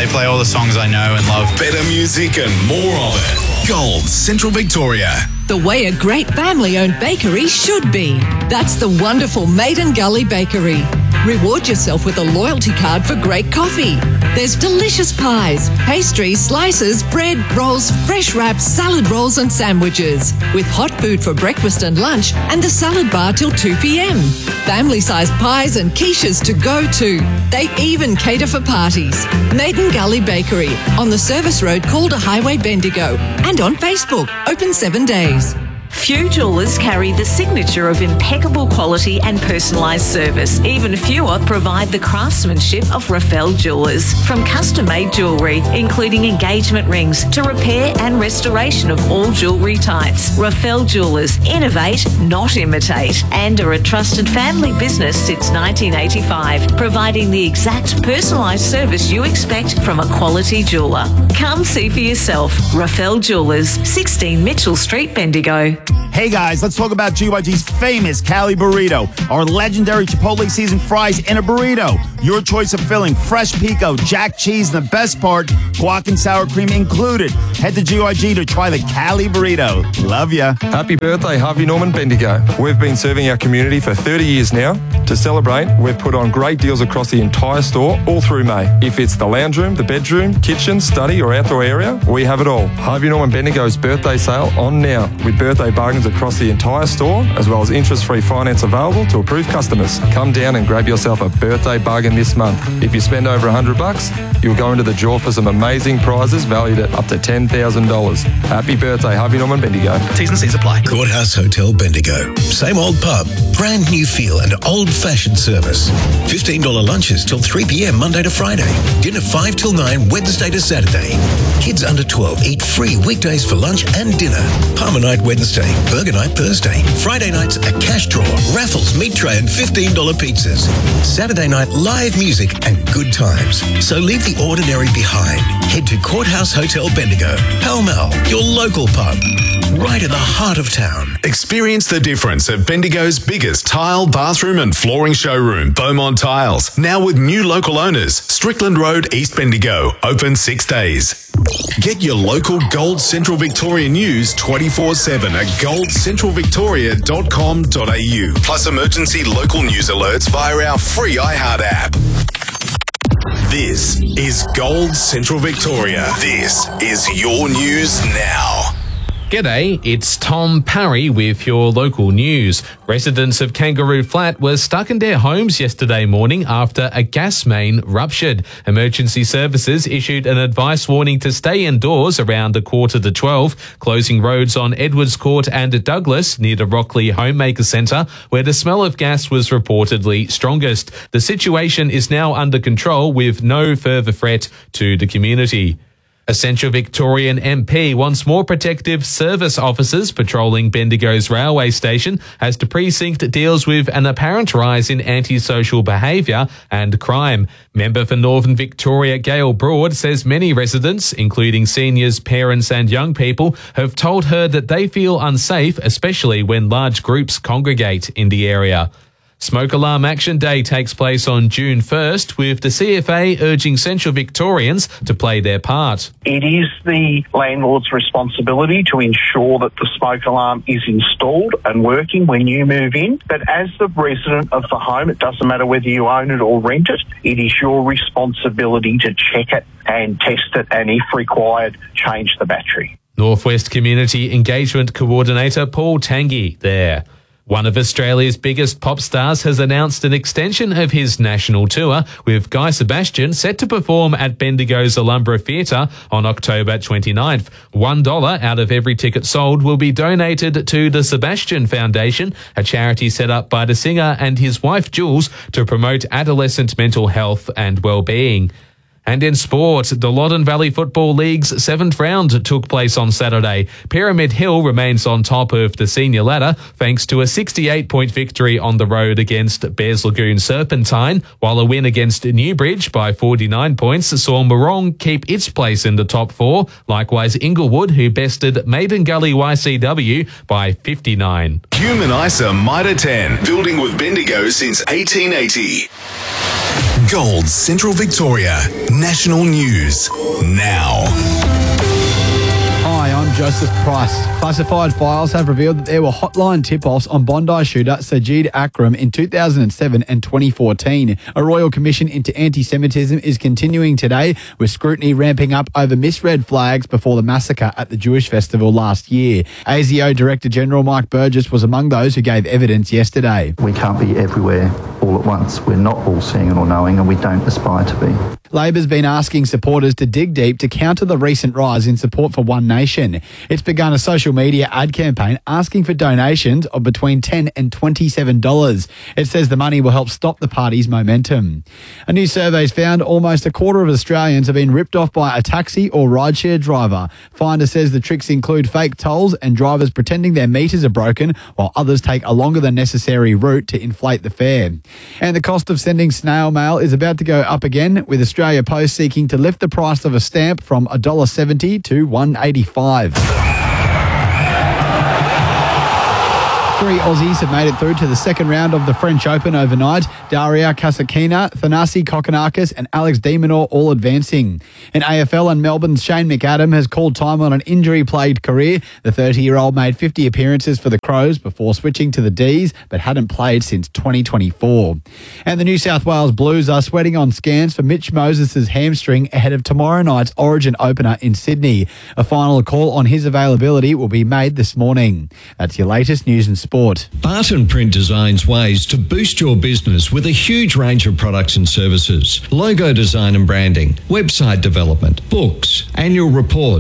play all the songs I know and love. Better music and more of it. Gold Central Victoria. The way a great family-owned bakery should be. That's the wonderful Maiden Gully Bakery. Reward yourself with a loyalty card for great coffee. There's delicious pies, pastries, slices, bread, rolls, fresh wraps, salad rolls and sandwiches. With hot food for breakfast and lunch and the salad bar till 2 p.m. Family-sized pies and quiches to go to. They even cater for parties. Maiden Gully Bakery on the Service Road, Calder Highway, Bendigo. And on Facebook, open 7 days. Few jewellers carry the signature of impeccable quality and personalised service. Even fewer provide the craftsmanship of Raphael Jewellers. From custom-made jewellery, including engagement rings, to repair and restoration of all jewellery types. Raphael Jewellers innovate, not imitate, and are a trusted family business since 1985, providing the exact personalised service you expect from a quality jeweller. Come see for yourself. Raphael Jewellers, 16 Mitchell Street, Bendigo. Hey guys, let's talk about GYG's famous Cali Burrito, our legendary Chipotle seasoned fries in a burrito. Your choice of filling, fresh pico, jack cheese, and the best part, guac and sour cream included. Head to GYG to try the Cali Burrito. Love ya. Happy birthday, Harvey Norman Bendigo. We've been serving our community for 30 years now. To celebrate, we've put on great deals across the entire store all through May. If it's the lounge room, the bedroom, kitchen, study or outdoor area, we have it all. Harvey Norman Bendigo's birthday sale on now with birthday bargains across the entire store, as well as interest-free finance available to approved customers. Come down and grab yourself a birthday bargain this month. If you spend over $100, you'll go into the draw for some amazing prizes valued at up to $10,000. Happy birthday, Harvey Norman Bendigo. T's and C's apply. Courthouse Hotel Bendigo. Same old pub, brand new feel and old-fashioned service. $15 lunches till 3 p.m. Monday to Friday. Dinner 5 till 9 Wednesday to Saturday. Kids under 12 eat free weekdays for lunch and dinner. Palmer night Wednesday, burger night Thursday. Friday nights a cash draw, raffles, meat tray and $15 pizzas. Saturday night live music and good times. So leave the ordinary behind. Head to Courthouse Hotel Bendigo, Pall Mall, your local pub, right in the heart of town. Experience the difference at Bendigo's biggest tile, bathroom and flooring showroom, Beaumont Tiles. Now with new local owners, Strickland Road, East Bendigo, open 6 days. Get your local Gold Central Victoria news 24/7 at goldcentralvictoria.com.au. Plus emergency local news alerts via our free iHeart app. This is Gold Central Victoria. This is your news now. G'day, it's Tom Parry with your local news. Residents of Kangaroo Flat were stuck in their homes yesterday morning after a gas main ruptured. Emergency services issued an advice warning to stay indoors around 11:45, closing roads on Edwards Court and Douglas near the Rockley Homemaker Centre, where the smell of gas was reportedly strongest. The situation is now under control with no further threat to the community. A Central Victorian MP wants more protective service officers patrolling Bendigo's railway station as the precinct deals with an apparent rise in antisocial behaviour and crime. Member for Northern Victoria Gail Broad says many residents, including seniors, parents and young people, have told her that they feel unsafe, especially when large groups congregate in the area. Smoke Alarm Action Day takes place on June 1st, with the CFA urging Central Victorians to play their part. It is the landlord's responsibility to ensure that the smoke alarm is installed and working when you move in. But as the resident of the home, it doesn't matter whether you own it or rent it, it is your responsibility to check it and test it and, if required, change the battery. Northwest Community Engagement Coordinator Paul Tangi there. One of Australia's biggest pop stars has announced an extension of his national tour, with Guy Sebastian set to perform at Bendigo's Alumbra Theatre on October 29th. $1 out of every ticket sold will be donated to the Sebastian Foundation, a charity set up by the singer and his wife Jules to promote adolescent mental health and well-being. And in sport, the Loddon Valley Football League's 7th round took place on Saturday. Pyramid Hill remains on top of the senior ladder thanks to a 68-point victory on the road against Bears Lagoon Serpentine, while a win against Newbridge by 49 points saw Morong keep its place in the top 4. Likewise, Inglewood, who bested Maiden Gully YCW by 59. Human ISA Mitre 10, building with Bendigo since 1880. Gold Central Victoria. National News. Now. Hi, I'm Joseph Price. Classified files have revealed that there were hotline tip-offs on Bondi shooter Sajid Akram in 2007 and 2014. A royal commission into anti-Semitism is continuing today, with scrutiny ramping up over misread flags before the massacre at the Jewish festival last year. ASIO Director General Mike Burgess was among those who gave evidence yesterday. We can't be everywhere all at once. We're not all seeing and all knowing, and we don't aspire to be. Labor's been asking supporters to dig deep to counter the recent rise in support for One Nation. It's begun a social media ad campaign asking for donations of between $10 and $27. It says the money will help stop the party's momentum. A new survey's found almost a quarter of Australians have been ripped off by a taxi or rideshare driver. Finder says the tricks include fake tolls and drivers pretending their meters are broken, while others take a longer than necessary route to inflate the fare. And the cost of sending snail mail is about to go up again, with Australia Post seeking to lift the price of a stamp from $1.70 to $1.85. Three Aussies have made it through to the second round of the French Open overnight. Daria Kasatkina, Thanasi Kokkinakis and Alex de Minaur all advancing. In AFL, and Melbourne's Shane McAdam has called time on an injury-plagued career. The 30-year-old made 50 appearances for the Crows before switching to the D's, but hadn't played since 2024. And the New South Wales Blues are sweating on scans for Mitch Moses' hamstring ahead of tomorrow night's Origin opener in Sydney. A final call on his availability will be made this morning. That's your latest news and sport. Barton Print designs ways to boost your business with a huge range of products and services. Logo design and branding, website development, books, annual reports,